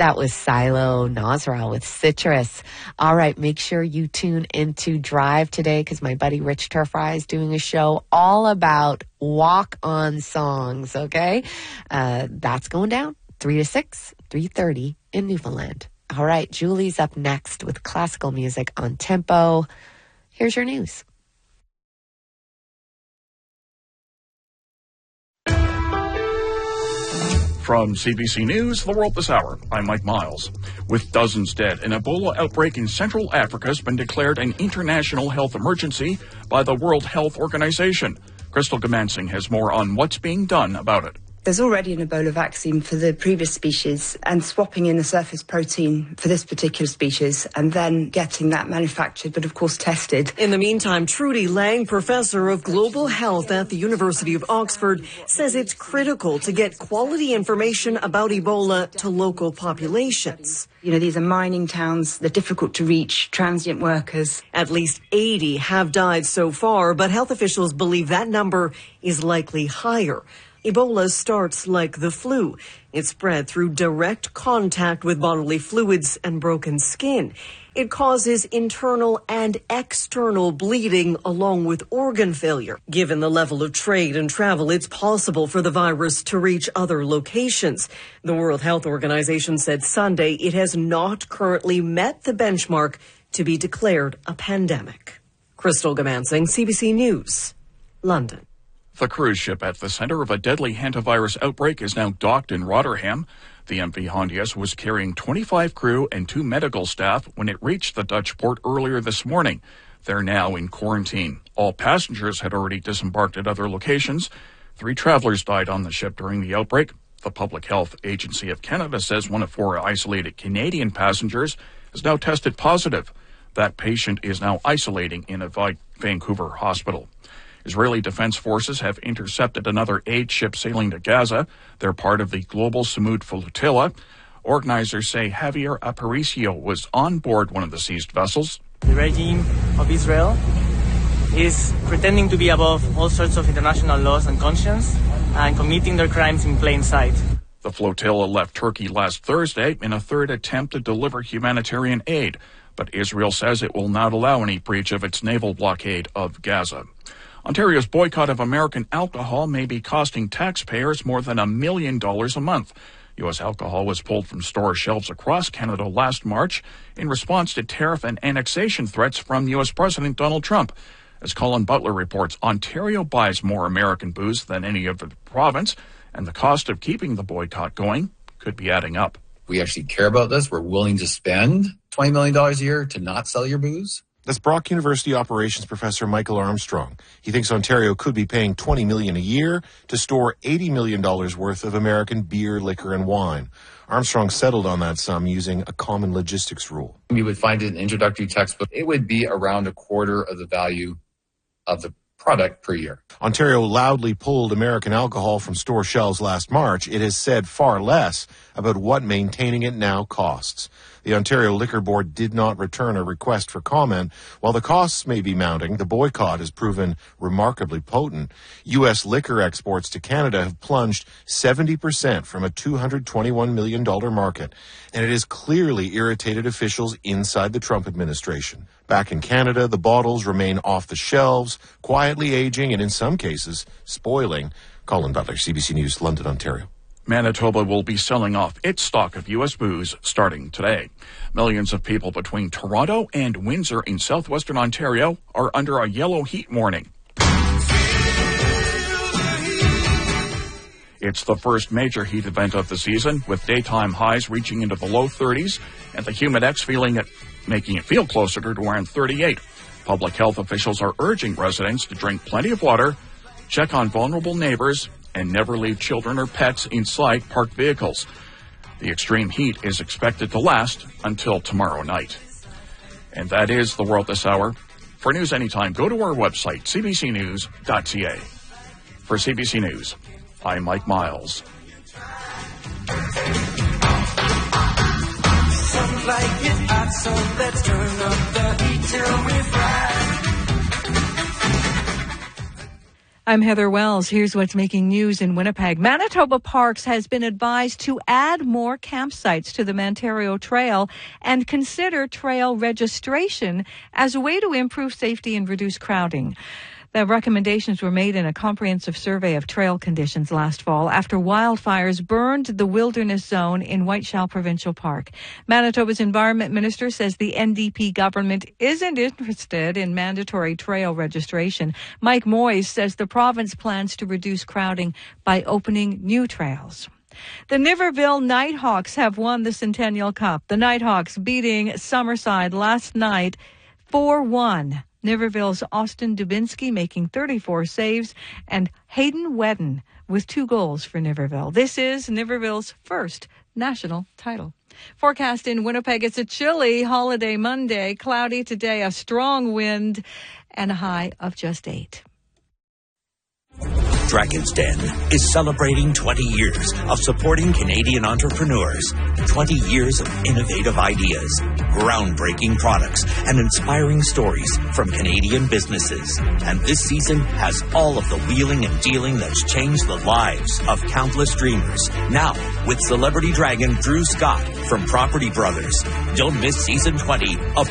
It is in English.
That was Silo Nosral with Citrus. All right, make sure you tune into Drive today because my buddy Rich Turfry is doing a show all about walk-on songs, okay? That's going down 3 to 6, 3:30 in Newfoundland. All right, Julie's up next with classical music on Tempo. Here's your news. From CBC News, The World This Hour, I'm Mike Miles. With dozens dead, an Ebola outbreak in Central Africa has been declared an international health emergency by the World Health Organization. Crystal Gamansing has more on what's being done about it. There's already an Ebola vaccine for the previous species, and swapping in the surface protein for this particular species and then getting that manufactured, but of course tested. In the meantime, Trudy Lang, professor of global health at the University of Oxford, says it's critical to get quality information about Ebola to local populations. You know, these are mining towns, they're difficult to reach, transient workers. At least 80 have died so far, but health officials believe that number is likely higher. Ebola starts like the flu. It's spread through direct contact with bodily fluids and broken skin. It causes internal and external bleeding along with organ failure. Given the level of trade and travel, it's possible for the virus to reach other locations. The World Health Organization said Sunday it has not currently met the benchmark to be declared a pandemic. Crystal Gamansing, CBC News, London. The cruise ship at the center of a deadly hantavirus outbreak is now docked in Rotterdam. The MV Hondius was carrying 25 crew and 2 medical staff when it reached the Dutch port earlier this morning. They're now in quarantine. All passengers had already disembarked at other locations. 3 travelers died on the ship during the outbreak. The Public Health Agency of Canada says one of 4 isolated Canadian passengers has now tested positive. That patient is now isolating in a Vancouver hospital. Israeli Defense Forces have intercepted another aid ship sailing to Gaza. They're part of the Global Samud Flotilla. Organizers say Javier Aparicio was on board one of the seized vessels. The regime of Israel is pretending to be above all sorts of international laws and conscience and committing their crimes in plain sight. The flotilla left Turkey last Thursday in a third attempt to deliver humanitarian aid, but Israel says it will not allow any breach of its naval blockade of Gaza. Ontario's boycott of American alcohol may be costing taxpayers more than $1 million a month. U.S. alcohol was pulled from store shelves across Canada last March in response to tariff and annexation threats from U.S. President Donald Trump. As Colin Butler reports, Ontario buys more American booze than any other province, and the cost of keeping the boycott going could be adding up. We actually care about this. We're willing to spend $20 million a year to not sell your booze. That's Brock University operations professor Michael Armstrong. He thinks Ontario could be paying $20 million a year to store $80 million worth of American beer, liquor, and wine. Armstrong settled on that sum using a common logistics rule. You would find it in introductory textbook. It would be around a quarter of the value of the product per year. Ontario loudly pulled American alcohol from store shelves last March. It has said far less about what maintaining it now costs. The Ontario Liquor Board did not return a request for comment. While the costs may be mounting, the boycott has proven remarkably potent. U.S. liquor exports to Canada have plunged 70% from a $221 million market, and it has clearly irritated officials inside the Trump administration. Back in Canada, the bottles remain off the shelves, quietly aging and in some cases spoiling. Colin Butler, CBC News, London, Ontario. Manitoba will be selling off its stock of U.S. booze starting today. Millions of people between Toronto and Windsor in southwestern Ontario are under a yellow heat warning. It's the first major heat event of the season, with daytime highs reaching into the low 30s and the Humidex making it feel closer to around 38. Public health officials are urging residents to drink plenty of water, check on vulnerable neighbors, and never leave children or pets inside parked vehicles. The extreme heat is expected to last until tomorrow night. And that is The World This Hour. For news anytime, go to our website, cbcnews.ca. For CBC News, I'm Mike Miles. Something like it's hot, so let's turn up the heat till we fry. I'm Heather Wells. Here's what's making news in Winnipeg. Manitoba Parks has been advised to add more campsites to the Mantario Trail and consider trail registration as a way to improve safety and reduce crowding. The recommendations were made in a comprehensive survey of trail conditions last fall after wildfires burned the wilderness zone in Whiteshell Provincial Park. Manitoba's Environment Minister says the NDP government isn't interested in mandatory trail registration. Mike Moyes says the province plans to reduce crowding by opening new trails. The Niverville Nighthawks have won the Centennial Cup. The Nighthawks beating Summerside last night 4-1. Niverville's Austin Dubinsky making 34 saves and Hayden Wedden with 2 goals for Niverville. This is Niverville's first national title. Forecast in Winnipeg, it's a chilly holiday Monday. Cloudy today, a strong wind, and a high of just 8. Dragon's Den is celebrating 20 years of supporting Canadian entrepreneurs, 20 years of innovative ideas, groundbreaking products, and inspiring stories from Canadian businesses. And this season has all of the wheeling and dealing that's changed the lives of countless dreamers. Now, with Celebrity Dragon Drew Scott from Property Brothers. Don't miss Season 20 of